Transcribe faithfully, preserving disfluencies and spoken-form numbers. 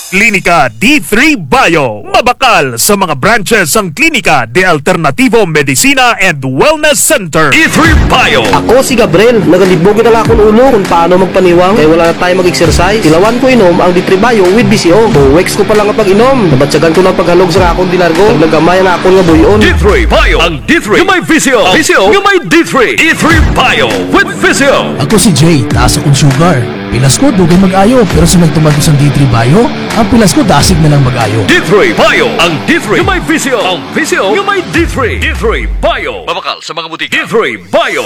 Klinika D three Bio. Mabakal sa mga branches ang Klinika de Alternativo Medicina and Wellness Center. D three Bio. Ako si Gabriel, nagalibogin na lang akong ulo kung paano magpaniwang. Kaya wala na tayo mag-exercise. Tilawan ko inom ang D three Bio with B C O. Weeks ko pa lang kapag inom. Nabatsagan ko na paghalog sa akong dilargo. Naglagamay na ako nga buyon. D three Bio. Ang D three yung may Visio. Visio yung may D three. D three Bio with Visio. Ako si Jay, taas akong sugar. Pilas ko, dugay mag-ayo. Pero sa nagtumagos ang D three Bio, ang pilas ko, dasig na lang mag-ayo. D three Bio. Ang D three yung may Visio. Ang Visio yung may D three. D three Bio. Mabakal sa mga butika. D three Bio.